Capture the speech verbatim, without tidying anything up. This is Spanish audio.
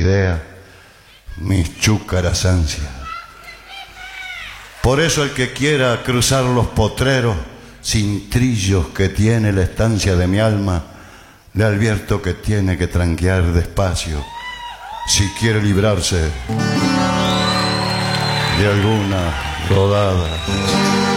idea, mis chúcaras ansias. Por eso el que quiera cruzar los potreros sin trillos que tiene la estancia de mi alma, le advierto que tiene que tranquear despacio si quiere librarse de alguna rodada.